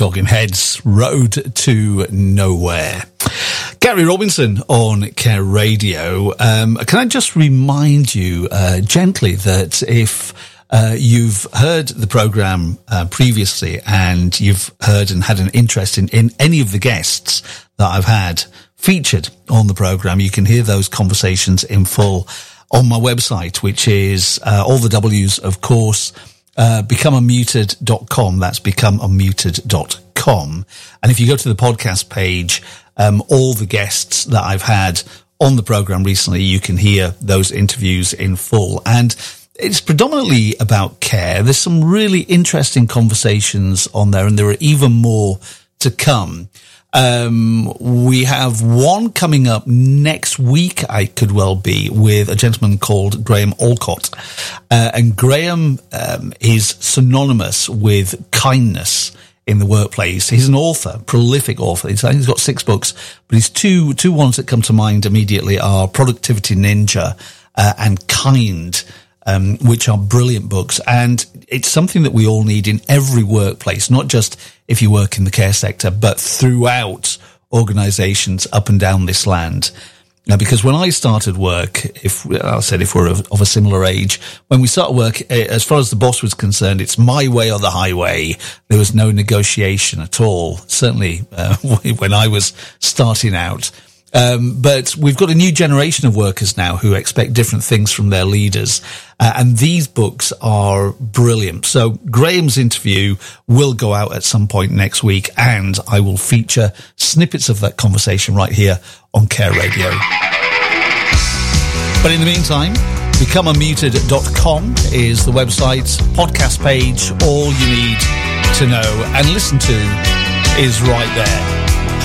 Talking Heads, Road to Nowhere. Gary Robinson on Care Radio. Can I just remind you gently that if you've heard the programme previously and you've heard and had an interest in any of the guests that I've had featured on the programme, you can hear those conversations in full on my website, which is all the W's, of course, becomeunmuted.com. That's becomeunmuted.com. And if you go to the podcast page, all the guests that I've had on the program recently, you can hear those interviews in full. And it's predominantly about care. There's some really interesting conversations on there, and there are even more to come. We have one coming up next week, I could well be, with a gentleman called Graham Alcott. And Graham is synonymous with kindness in the workplace. He's an author, prolific author. He's got 6 books, but his two ones that come to mind immediately are Productivity Ninja and Kind, which are brilliant books. And it's something that we all need in every workplace, not just if you work in the care sector, but throughout organizations up and down this land. Now, because when I started work, if we're of a similar age, when we started work, as far as the boss was concerned, it's my way or the highway. There was no negotiation at all, certainly when I was starting out. But we've got a new generation of workers now who expect different things from their leaders. And these books are brilliant. So Graham's interview will go out at some point next week, and I will feature snippets of that conversation right here on Care Radio. But in the meantime, becomeunmuted.com is the website, podcast page. All you need to know and listen to is right there.